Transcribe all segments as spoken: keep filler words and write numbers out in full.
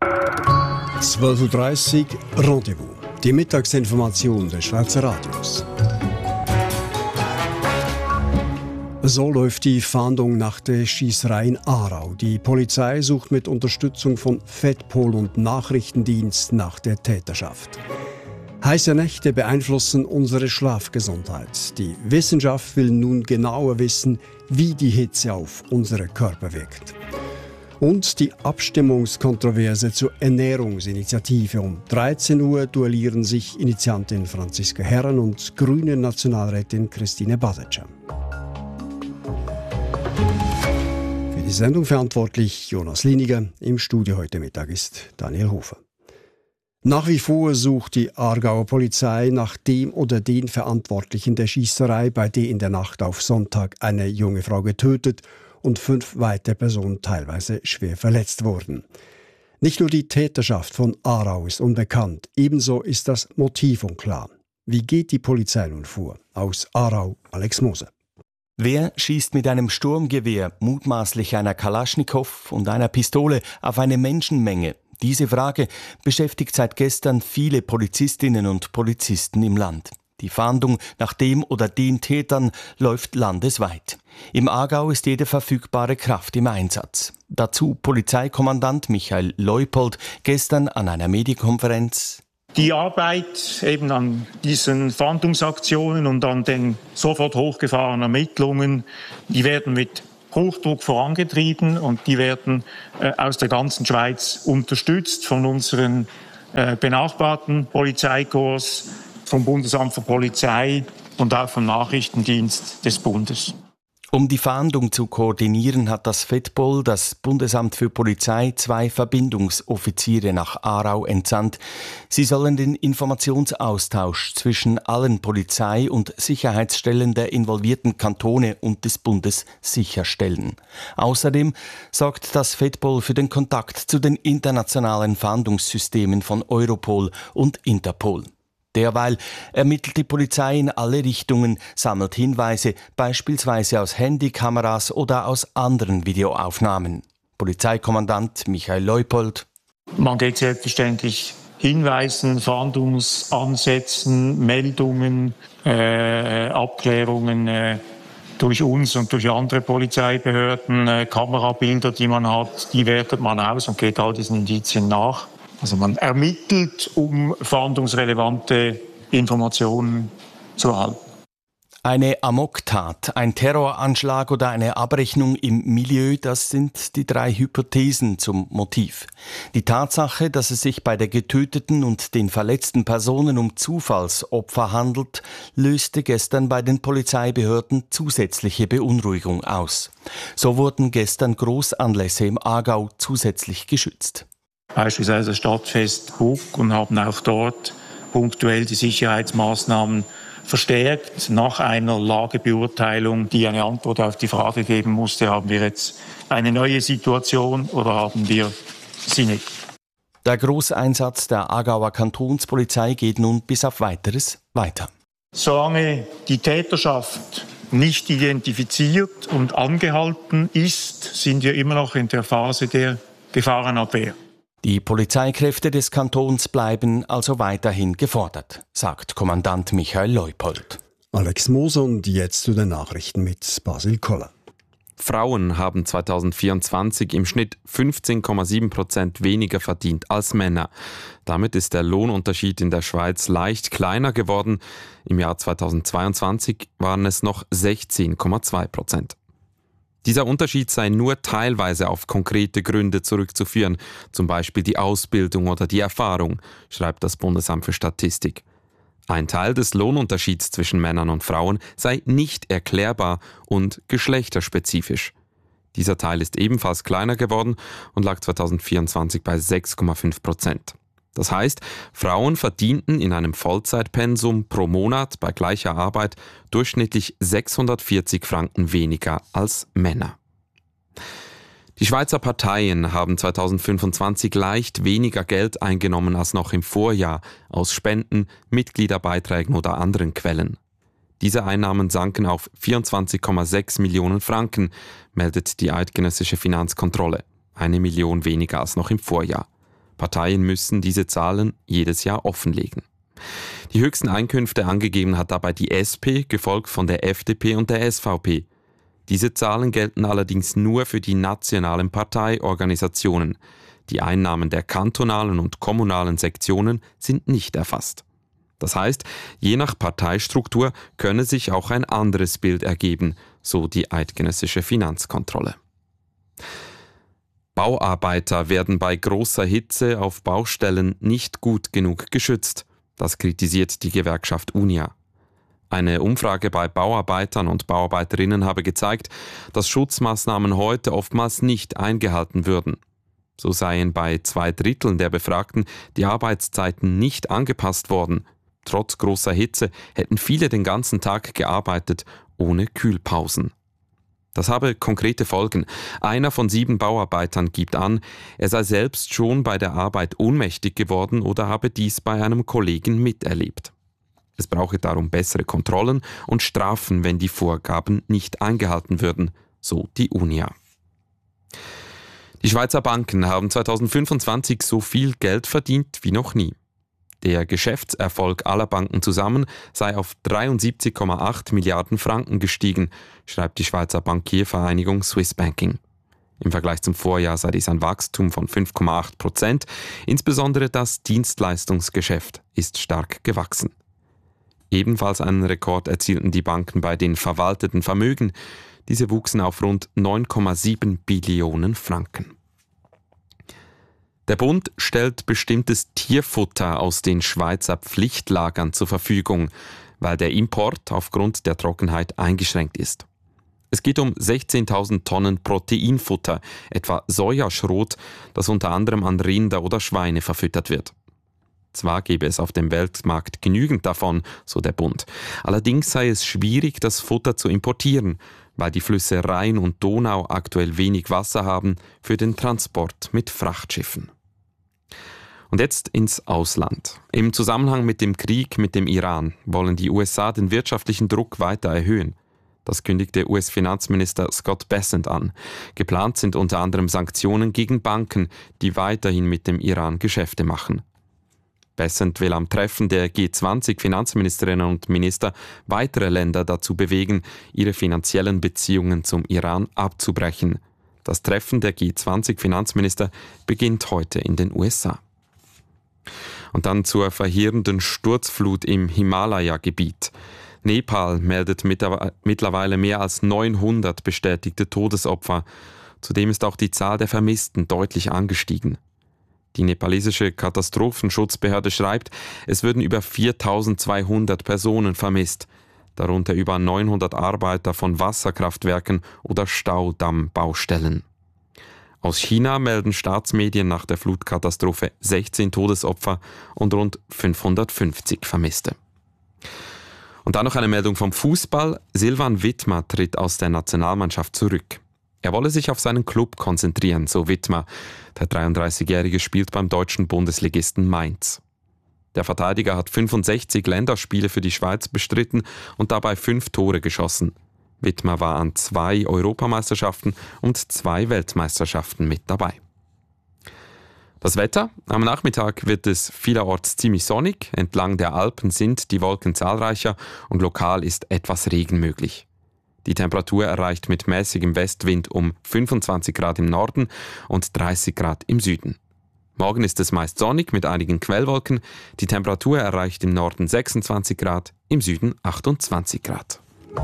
zwölf Uhr dreißig Rendezvous. Die Mittagsinformation des Schweizer Radios. So läuft die Fahndung nach der Schiesserei in Aarau. Die Polizei sucht mit Unterstützung von Fedpol und Nachrichtendienst nach der Täterschaft. Heiße Nächte beeinflussen unsere Schlafgesundheit. Die Wissenschaft will nun genauer wissen, wie die Hitze auf unsere Körper wirkt. Und die Abstimmungskontroverse zur Ernährungsinitiative. Um dreizehn Uhr duellieren sich Initiantin Franziska Herren und grüne Nationalrätin Christine Badetscher. Für die Sendung verantwortlich Jonas Liniger. Im Studio heute Mittag ist Daniel Hofer. Nach wie vor sucht die Aargauer Polizei nach dem oder den Verantwortlichen der Schiesserei, bei der in der Nacht auf Sonntag eine junge Frau getötet und fünf weitere Personen teilweise schwer verletzt wurden. Nicht nur die Täterschaft von Aarau ist unbekannt, ebenso ist das Motiv unklar. Wie geht die Polizei nun vor? Aus Aarau, Alex Moser. Wer schießt mit einem Sturmgewehr, mutmaßlich einer Kalaschnikow und einer Pistole auf eine Menschenmenge? Diese Frage beschäftigt seit gestern viele Polizistinnen und Polizisten im Land. Die Fahndung nach dem oder den Tätern läuft landesweit. Im Aargau ist jede verfügbare Kraft im Einsatz. Dazu Polizeikommandant Michael Leupold gestern an einer Medienkonferenz. Die Arbeit eben an diesen Fahndungsaktionen und an den sofort hochgefahrenen Ermittlungen, die werden mit Hochdruck vorangetrieben und die werden äh, aus der ganzen Schweiz unterstützt von unseren äh, benachbarten Polizeikorps, vom Bundesamt für Polizei und auch vom Nachrichtendienst des Bundes. Um die Fahndung zu koordinieren, hat das Fedpol, das Bundesamt für Polizei, zwei Verbindungsoffiziere nach Aarau entsandt. Sie sollen den Informationsaustausch zwischen allen Polizei- und Sicherheitsstellen der involvierten Kantone und des Bundes sicherstellen. Außerdem sorgt das Fedpol für den Kontakt zu den internationalen Fahndungssystemen von Europol und Interpol. Derweil ermittelt die Polizei in alle Richtungen, sammelt Hinweise, beispielsweise aus Handykameras oder aus anderen Videoaufnahmen. Polizeikommandant Michael Leupold. Man geht selbstverständlich Hinweisen, Fahndungsansätzen, Meldungen, äh, Abklärungen äh, durch uns und durch andere Polizeibehörden, äh, Kamerabilder, die man hat, die wertet man aus und geht all diesen Indizien nach. Also man ermittelt, um fahndungsrelevante Informationen zu erhalten. Eine Amoktat, ein Terroranschlag oder eine Abrechnung im Milieu, das sind die drei Hypothesen zum Motiv. Die Tatsache, dass es sich bei der getöteten und den verletzten Personen um Zufallsopfer handelt, löste gestern bei den Polizeibehörden zusätzliche Beunruhigung aus. So wurden gestern Großanlässe im Aargau zusätzlich geschützt. Beispielsweise das Stadtfest Bug und haben auch dort punktuell die Sicherheitsmaßnahmen verstärkt. Nach einer Lagebeurteilung, die eine Antwort auf die Frage geben musste, haben wir jetzt eine neue Situation oder haben wir sie nicht. Der Großeinsatz der Aargauer Kantonspolizei geht nun bis auf Weiteres weiter. Solange die Täterschaft nicht identifiziert und angehalten ist, sind wir immer noch in der Phase der Gefahrenabwehr. Die Polizeikräfte des Kantons bleiben also weiterhin gefordert, sagt Kommandant Michael Leupold. Alex Moser und jetzt zu den Nachrichten mit Basil Koller. Frauen haben zweitausendvierundzwanzig im Schnitt fünfzehn Komma sieben Prozent weniger verdient als Männer. Damit ist der Lohnunterschied in der Schweiz leicht kleiner geworden. Im Jahr zweitausendzweiundzwanzig waren es noch sechzehn Komma zwei Prozent. Dieser Unterschied sei nur teilweise auf konkrete Gründe zurückzuführen, zum Beispiel die Ausbildung oder die Erfahrung, schreibt das Bundesamt für Statistik. Ein Teil des Lohnunterschieds zwischen Männern und Frauen sei nicht erklärbar und geschlechterspezifisch. Dieser Teil ist ebenfalls kleiner geworden und lag zweitausendvierundzwanzig bei sechs Komma fünf Prozent. Das heißt, Frauen verdienten in einem Vollzeitpensum pro Monat bei gleicher Arbeit durchschnittlich sechshundertvierzig Franken weniger als Männer. Die Schweizer Parteien haben zweitausendfünfundzwanzig leicht weniger Geld eingenommen als noch im Vorjahr aus Spenden, Mitgliederbeiträgen oder anderen Quellen. Diese Einnahmen sanken auf vierundzwanzig Komma sechs Millionen Franken, meldet die eidgenössische Finanzkontrolle, eine Million weniger als noch im Vorjahr. Parteien müssen diese Zahlen jedes Jahr offenlegen. Die höchsten Einkünfte angegeben hat dabei die S P, gefolgt von der F D P und der S V P. Diese Zahlen gelten allerdings nur für die nationalen Parteiorganisationen. Die Einnahmen der kantonalen und kommunalen Sektionen sind nicht erfasst. Das heißt, je nach Parteistruktur könne sich auch ein anderes Bild ergeben, so die eidgenössische Finanzkontrolle. Bauarbeiter werden bei großer Hitze auf Baustellen nicht gut genug geschützt. Das kritisiert die Gewerkschaft Unia. Eine Umfrage bei Bauarbeitern und Bauarbeiterinnen habe gezeigt, dass Schutzmaßnahmen heute oftmals nicht eingehalten würden. So seien bei zwei Dritteln der Befragten die Arbeitszeiten nicht angepasst worden. Trotz großer Hitze hätten viele den ganzen Tag gearbeitet, ohne Kühlpausen. Das habe konkrete Folgen. Einer von sieben Bauarbeitern gibt an, er sei selbst schon bei der Arbeit ohnmächtig geworden oder habe dies bei einem Kollegen miterlebt. Es brauche darum bessere Kontrollen und Strafen, wenn die Vorgaben nicht eingehalten würden, so die Unia. Die Schweizer Banken haben zweitausendfünfundzwanzig so viel Geld verdient wie noch nie. Der Geschäftserfolg aller Banken zusammen sei auf dreiundsiebzig Komma acht Milliarden Franken gestiegen, schreibt die Schweizer Bankiervereinigung Swiss Banking. Im Vergleich zum Vorjahr sei dies ein Wachstum von fünf Komma acht Prozent. Insbesondere das Dienstleistungsgeschäft ist stark gewachsen. Ebenfalls einen Rekord erzielten die Banken bei den verwalteten Vermögen. Diese wuchsen auf rund neun Komma sieben Billionen Franken. Der Bund stellt bestimmtes Tierfutter aus den Schweizer Pflichtlagern zur Verfügung, weil der Import aufgrund der Trockenheit eingeschränkt ist. Es geht um sechzehntausend Tonnen Proteinfutter, etwa Sojaschrot, das unter anderem an Rinder oder Schweine verfüttert wird. Zwar gäbe es auf dem Weltmarkt genügend davon, so der Bund. Allerdings sei es schwierig, das Futter zu importieren, weil die Flüsse Rhein und Donau aktuell wenig Wasser haben für den Transport mit Frachtschiffen. Und jetzt ins Ausland. Im Zusammenhang mit dem Krieg mit dem Iran wollen die U S A den wirtschaftlichen Druck weiter erhöhen. Das kündigte U S-Finanzminister Scott Bessent an. Geplant sind unter anderem Sanktionen gegen Banken, die weiterhin mit dem Iran Geschäfte machen. Bessent will am Treffen der G zwanzig Finanzministerinnen und Minister weitere Länder dazu bewegen, ihre finanziellen Beziehungen zum Iran abzubrechen. Das Treffen der G zwanzig Finanzminister beginnt heute in den U S A. Und dann zur verheerenden Sturzflut im Himalaya-Gebiet. Nepal meldet mittlerweile mehr als neunhundert bestätigte Todesopfer. Zudem ist auch die Zahl der Vermissten deutlich angestiegen. Die nepalesische Katastrophenschutzbehörde schreibt, es würden über viertausendzweihundert Personen vermisst, darunter über neunhundert Arbeiter von Wasserkraftwerken oder Staudammbaustellen. Aus China melden Staatsmedien nach der Flutkatastrophe sechzehn Todesopfer und rund fünfhundertfünfzig Vermisste. Und dann noch eine Meldung vom Fußball. Silvan Wittmer tritt aus der Nationalmannschaft zurück. Er wolle sich auf seinen Club konzentrieren, so Wittmer. Der dreiunddreißigjährige spielt beim deutschen Bundesligisten Mainz. Der Verteidiger hat fünfundsechzig Länderspiele für die Schweiz bestritten und dabei fünf Tore geschossen. Wittmer war an zwei Europameisterschaften und zwei Weltmeisterschaften mit dabei. Das Wetter. Am Nachmittag wird es vielerorts ziemlich sonnig. Entlang der Alpen sind die Wolken zahlreicher und lokal ist etwas Regen möglich. Die Temperatur erreicht mit mäßigem Westwind um fünfundzwanzig Grad im Norden und dreißig Grad im Süden. Morgen ist es meist sonnig mit einigen Quellwolken. Die Temperatur erreicht im Norden sechsundzwanzig Grad, im Süden achtundzwanzig Grad.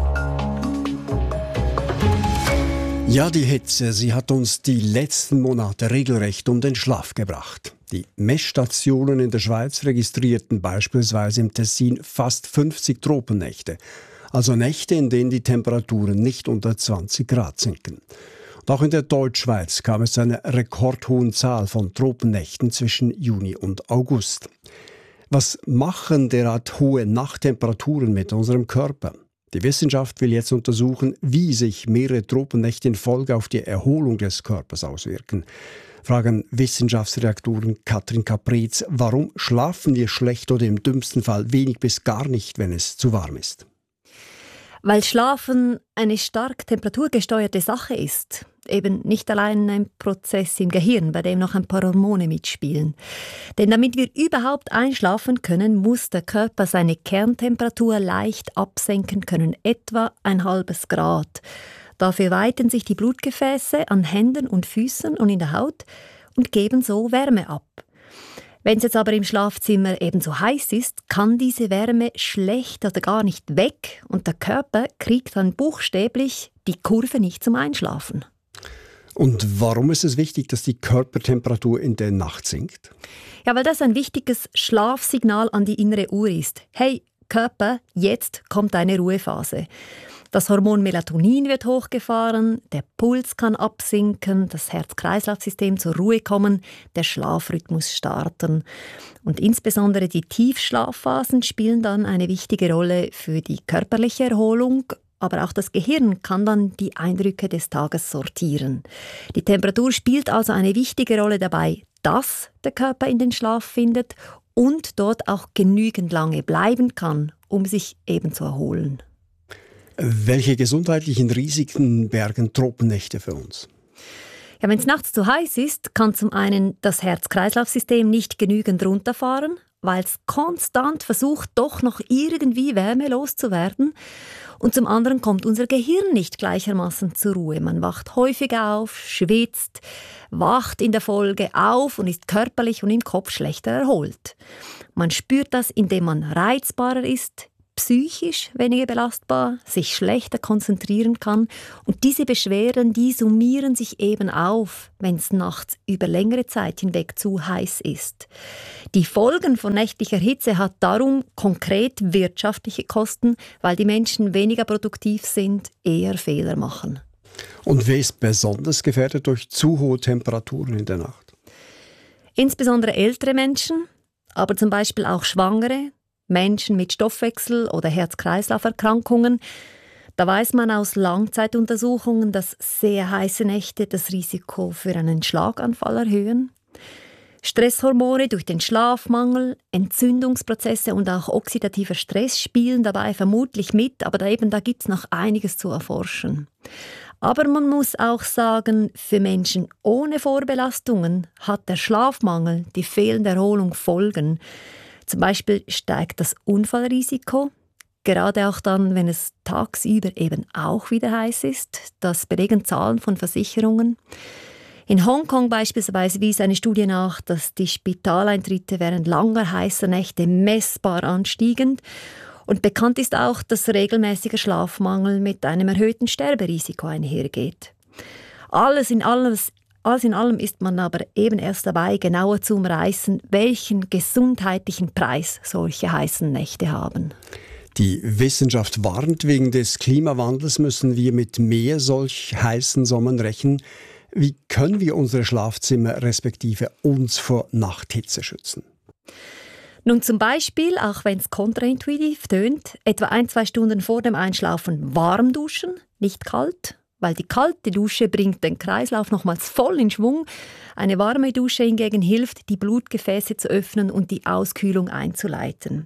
Ja, die Hitze, sie hat uns die letzten Monate regelrecht um den Schlaf gebracht. Die Messstationen in der Schweiz registrierten beispielsweise im Tessin fast fünfzig Tropennächte. Also Nächte, in denen die Temperaturen nicht unter zwanzig Grad sinken. Und auch in der Deutschschweiz kam es zu einer rekordhohen Zahl von Tropennächten zwischen Juni und August. Was machen derart hohe Nachttemperaturen mit unserem Körper? Die Wissenschaft will jetzt untersuchen, wie sich mehrere Tropennächte in Folge auf die Erholung des Körpers auswirken. Fragen Wissenschaftsredaktorin Katrin Caprez, warum schlafen wir schlecht oder im dümmsten Fall wenig bis gar nicht, wenn es zu warm ist? Weil Schlafen eine stark temperaturgesteuerte Sache ist. eben nicht allein ein Prozess im Gehirn, bei dem noch ein paar Hormone mitspielen. Denn damit wir überhaupt einschlafen können, muss der Körper seine Kerntemperatur leicht absenken können, etwa ein halbes Grad. Dafür weiten sich die Blutgefäße an Händen und Füßen und in der Haut und geben so Wärme ab. Wenn es jetzt aber im Schlafzimmer eben so heiß ist, kann diese Wärme schlecht oder gar nicht weg und der Körper kriegt dann buchstäblich die Kurve nicht zum Einschlafen. Und warum ist es wichtig, dass die Körpertemperatur in der Nacht sinkt? Ja, weil das ein wichtiges Schlafsignal an die innere Uhr ist. Hey, Körper, jetzt kommt eine Ruhephase. Das Hormon Melatonin wird hochgefahren, der Puls kann absinken, das Herz-Kreislauf-System zur Ruhe kommen, der Schlafrhythmus starten. Und insbesondere die Tiefschlafphasen spielen dann eine wichtige Rolle für die körperliche Erholung, aber auch das Gehirn kann dann die Eindrücke des Tages sortieren. Die Temperatur spielt also eine wichtige Rolle dabei, dass der Körper in den Schlaf findet und dort auch genügend lange bleiben kann, um sich eben zu erholen. Welche gesundheitlichen Risiken bergen Tropennächte für uns? Ja, wenn es nachts zu heiß ist, kann zum einen das Herz-Kreislauf-System nicht genügend runterfahren, weil es konstant versucht, doch noch irgendwie Wärme loszuwerden. Und zum anderen kommt unser Gehirn nicht gleichermaßen zur Ruhe. Man wacht häufiger auf, schwitzt, wacht in der Folge auf und ist körperlich und im Kopf schlechter erholt. Man spürt das, indem man reizbarer ist, psychisch weniger belastbar, sich schlechter konzentrieren kann. Und diese Beschwerden, die summieren sich eben auf, wenn es nachts über längere Zeit hinweg zu heiß ist. Die Folgen von nächtlicher Hitze hat darum konkret wirtschaftliche Kosten, weil die Menschen weniger produktiv sind, eher Fehler machen. Und wer ist besonders gefährdet durch zu hohe Temperaturen in der Nacht? Insbesondere ältere Menschen, aber zum Beispiel auch Schwangere, Menschen mit Stoffwechsel- oder Herz-Kreislauf-Erkrankungen. Da weiß man aus Langzeituntersuchungen, dass sehr heiße Nächte das Risiko für einen Schlaganfall erhöhen. Stresshormone durch den Schlafmangel, Entzündungsprozesse und auch oxidativer Stress spielen dabei vermutlich mit, aber da, eben, da gibt es noch einiges zu erforschen. Aber man muss auch sagen, für Menschen ohne Vorbelastungen hat der Schlafmangel, die fehlende Erholung Folgen. Zum Beispiel steigt das Unfallrisiko, gerade auch dann, wenn es tagsüber eben auch wieder heiß ist. Das belegen Zahlen von Versicherungen. In Hongkong beispielsweise wies eine Studie nach, dass die Spitaleintritte während langer heißer Nächte messbar anstiegen. Und bekannt ist auch, dass regelmäßiger Schlafmangel mit einem erhöhten Sterberisiko einhergeht. Alles in allem Alles in allem ist man aber eben erst dabei, genauer zu umreißen, welchen gesundheitlichen Preis solche heißen Nächte haben. Die Wissenschaft warnt, wegen des Klimawandels müssen wir mit mehr solch heißen Sommern rechnen. Wie können wir unsere Schlafzimmer respektive uns vor Nachthitze schützen? Nun zum Beispiel, auch wenn es kontraintuitiv tönt, etwa ein, zwei Stunden vor dem Einschlafen warm duschen, nicht kalt. Weil die kalte Dusche bringt den Kreislauf nochmals voll in Schwung. Eine warme Dusche hingegen hilft, die Blutgefäße zu öffnen und die Auskühlung einzuleiten.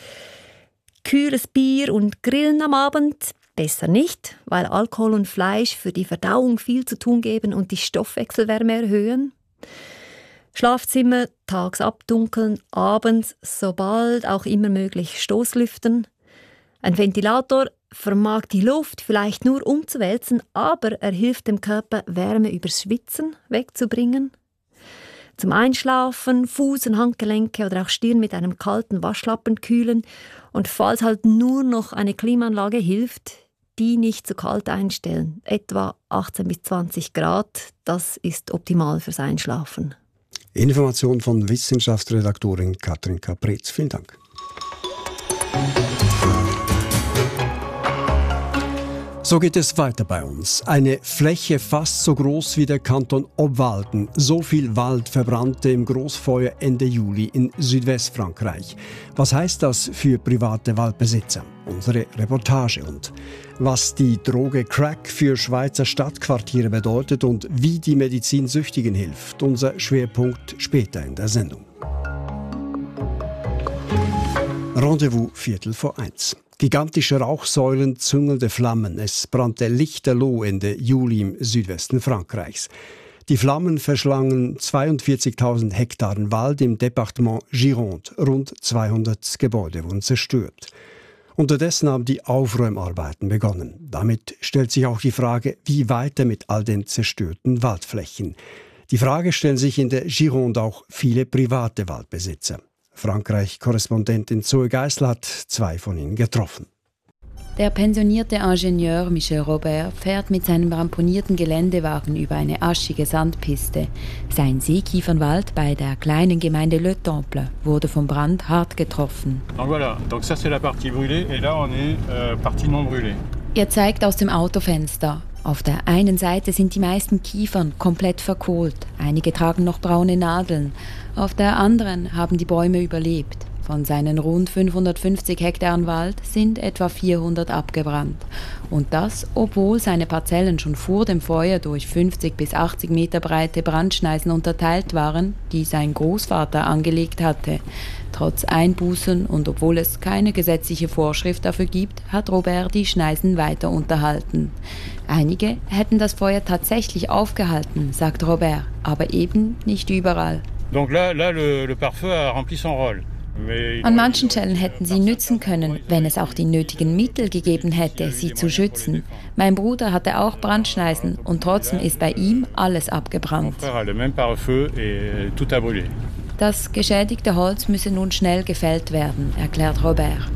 Kühles Bier und Grillen am Abend besser nicht, weil Alkohol und Fleisch für die Verdauung viel zu tun geben und die Stoffwechselwärme erhöhen. Schlafzimmer tags abdunkeln, abends sobald auch immer möglich Stoßlüften. Ein Ventilator vermag die Luft vielleicht nur umzuwälzen, aber er hilft dem Körper, Wärme übers Schwitzen wegzubringen. Zum Einschlafen Fuß- und Handgelenke oder auch Stirn mit einem kalten Waschlappen kühlen und falls halt nur noch eine Klimaanlage hilft, die nicht zu kalt einstellen. Etwa achtzehn bis zwanzig Grad, das ist optimal fürs Einschlafen. Information von Wissenschaftsredaktorin Katrin Kapretz. Vielen Dank. So geht es weiter bei uns. Eine Fläche fast so groß wie der Kanton Obwalden. So viel Wald verbrannte im Großfeuer Ende Juli in Südwestfrankreich. Was heißt das für private Waldbesitzer? Unsere Reportage und was die Droge Crack für Schweizer Stadtquartiere bedeutet und wie die Medizin Süchtigen hilft. Unser Schwerpunkt später in der Sendung. Rendezvous Viertel vor eins. Gigantische Rauchsäulen, züngelnde Flammen. Es brannte lichterloh Ende Juli im Südwesten Frankreichs. Die Flammen verschlangen zweiundvierzigtausend Hektar Wald im Departement Gironde. Rund zweihundert Gebäude wurden zerstört. Unterdessen haben die Aufräumarbeiten begonnen. Damit stellt sich auch die Frage, wie weiter mit all den zerstörten Waldflächen. Die Frage stellen sich in der Gironde auch viele private Waldbesitzer. Frankreich-Korrespondentin Zoe Geisler hat zwei von ihnen getroffen. Der pensionierte Ingenieur Michel Robert fährt mit seinem ramponierten Geländewagen über eine aschige Sandpiste. Sein Seekiefernwald bei der kleinen Gemeinde Le Temple wurde vom Brand hart getroffen. Donc voilà, donc ça c'est la partie brûlée et là on est euh, partie non brûlée. Er zeigt aus dem Autofenster. Auf der einen Seite sind die meisten Kiefern komplett verkohlt. Einige tragen noch braune Nadeln. Auf der anderen haben die Bäume überlebt. Von seinen rund fünfhundertfünfzig Hektaren Wald sind etwa vierhundert abgebrannt. Und das, obwohl seine Parzellen schon vor dem Feuer durch fünfzig bis achtzig Meter breite Brandschneisen unterteilt waren, die sein Großvater angelegt hatte. Trotz Einbußen und obwohl es keine gesetzliche Vorschrift dafür gibt, hat Robert die Schneisen weiter unterhalten. Einige hätten das Feuer tatsächlich aufgehalten, sagt Robert, aber eben nicht überall. Donc là, là le, le pare-feu a rempli son rôle. An manchen Stellen hätten sie nützen können, wenn es auch die nötigen Mittel gegeben hätte, sie zu schützen. Mein Bruder hatte auch Brandschneisen und trotzdem ist bei ihm alles abgebrannt. Das geschädigte Holz müsse nun schnell gefällt werden, erklärt Robert.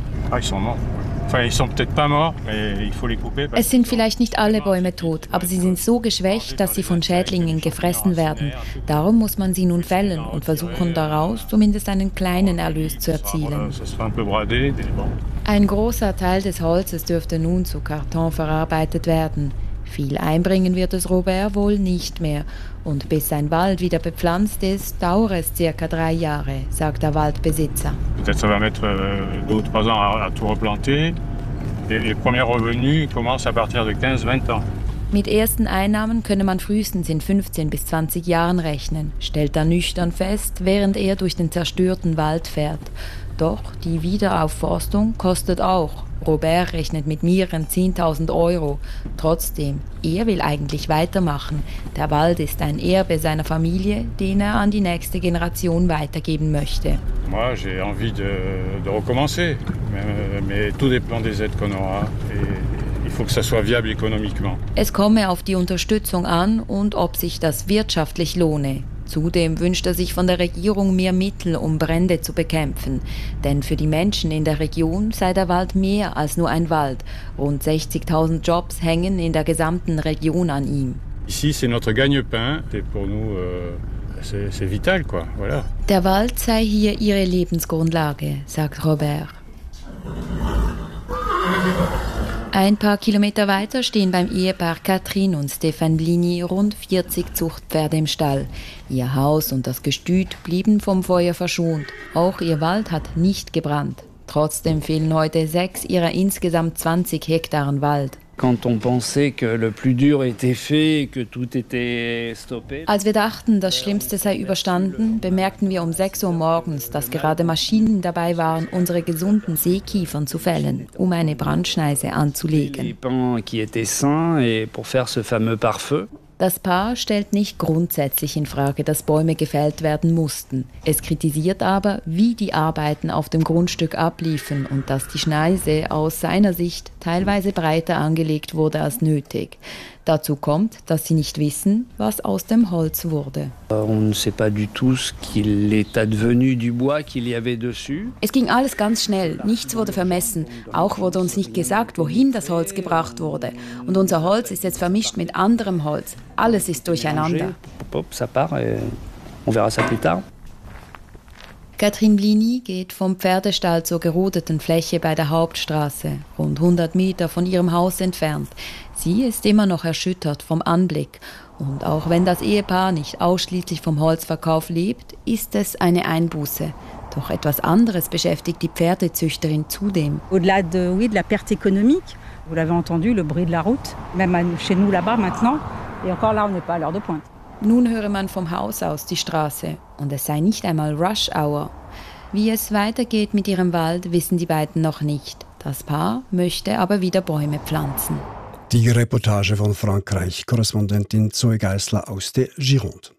Es sind vielleicht nicht alle Bäume tot, aber sie sind so geschwächt, dass sie von Schädlingen gefressen werden. Darum muss man sie nun fällen und versuchen daraus zumindest einen kleinen Erlös zu erzielen. Ein großer Teil des Holzes dürfte nun zu Karton verarbeitet werden. Viel einbringen wird es Robert wohl nicht mehr. Und bis sein Wald wieder bepflanzt ist, dauert es circa drei Jahre, sagt der Waldbesitzer. Peut-être ça va mettre deux ou trois ans à tout replanter. Les premiers revenus commencent à partir de quinze à vingt ans. Mit ersten Einnahmen könne man frühestens in fünfzehn bis zwanzig Jahren rechnen, stellt er nüchtern fest, während er durch den zerstörten Wald fährt. Doch die Wiederaufforstung kostet auch. Robert rechnet mit mehreren zehntausend Euro. Trotzdem, er will eigentlich weitermachen. Der Wald ist ein Erbe seiner Familie, den er an die nächste Generation weitergeben möchte. Moi, j'ai envie de, de recommencer, mais, mais tout dépend des aides qu'on aura. Et il faut que ça soit viable économiquement. Es komme auf die Unterstützung an und ob sich das wirtschaftlich lohne. Zudem wünscht er sich von der Regierung mehr Mittel, um Brände zu bekämpfen. Denn für die Menschen in der Region sei der Wald mehr als nur ein Wald. Rund sechzigtausend Jobs hängen in der gesamten Region an ihm. Ici, c'est notre gagne-pain. Et pour nous, euh, c'est, c'est vital, quoi. Voilà. Der Wald sei hier ihre Lebensgrundlage, sagt Robert. Ein paar Kilometer weiter stehen beim Ehepaar Catherine und Stéphane Bligny rund vierzig Zuchtpferde im Stall. Ihr Haus und das Gestüt blieben vom Feuer verschont. Auch ihr Wald hat nicht gebrannt. Trotzdem fehlen heute sechs ihrer insgesamt zwanzig Hektaren Wald. Quand on pensait que le plus dur était fait, que tout était stoppé. Als wir dachten, das Schlimmste sei überstanden, bemerkten wir um sechs Uhr morgens, dass gerade Maschinen dabei waren, unsere gesunden Seekiefern zu fällen, um eine Brandschneise anzulegen. Les pins qui étaient sains et pour faire ce fameux pare-feu. Das Paar stellt nicht grundsätzlich in Frage, dass Bäume gefällt werden mussten. Es kritisiert aber, wie die Arbeiten auf dem Grundstück abliefen und dass die Schneise aus seiner Sicht teilweise breiter angelegt wurde als nötig. Dazu kommt, dass sie nicht wissen, was aus dem Holz wurde. On ne sait pas du tout ce qu'il est advenu du bois qu'il y avait dessus. Es ging alles ganz schnell, nichts wurde vermessen. Auch wurde uns nicht gesagt, wohin das Holz gebracht wurde. Und unser Holz ist jetzt vermischt mit anderem Holz. Alles ist durcheinander. Hop, ça part et on verra ça plus tard. Catherine Bligny geht vom Pferdestall zur gerodeten Fläche bei der Hauptstraße, rund hundert Meter von ihrem Haus entfernt. Sie ist immer noch erschüttert vom Anblick. Und auch wenn das Ehepaar nicht ausschließlich vom Holzverkauf lebt, ist es eine Einbuße. Doch etwas anderes beschäftigt die Pferdezüchterin zudem. Au-delà de, oui, de la perte économique, vous l'avez entendu, le bruit de la route, même chez nous là-bas maintenant, et encore là, on n'est pas à l'heure de pointe. Nun höre man vom Haus aus die Straße und es sei nicht einmal Rush Hour. Wie es weitergeht mit ihrem Wald, wissen die beiden noch nicht. Das Paar möchte aber wieder Bäume pflanzen. Die Reportage von Frankreich, Korrespondentin Zoe Geisler aus der Gironde.